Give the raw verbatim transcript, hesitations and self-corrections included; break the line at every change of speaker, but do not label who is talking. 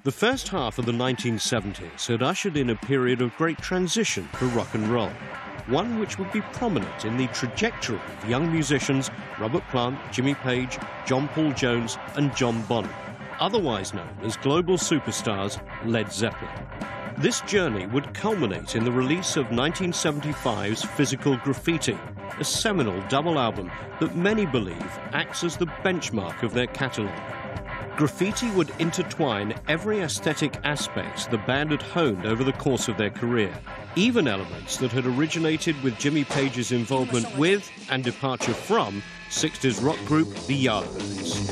The first half of the nineteen seventies had ushered in a period of great transition for rock and roll, one which would be prominent in the trajectory of young musicians Robert Plant, Jimmy Page, John Paul Jones and John Bonham, otherwise known as global superstars Led Zeppelin. This journey would culminate in the release of nineteen seventy-five's Physical Graffiti, a seminal double album that many believe acts as the benchmark of their catalogue. Graffiti would intertwine every aesthetic aspect the band had honed over the course of their career, even elements that had originated with Jimmy Page's involvement with and departure from sixties rock group the Yardbirds.